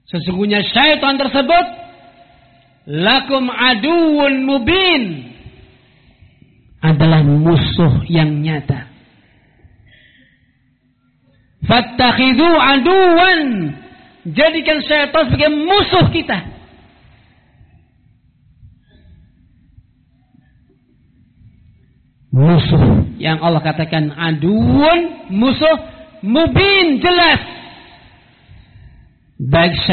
Sesungguhnya syaitan tersebut lakum aduwwun mubin, adalah musuh yang nyata. Fattakhidhu aduwan, jadikan syaitan sebagai musuh kita. Musuh yang Allah katakan aduun, musuh mubin, jelas. Baik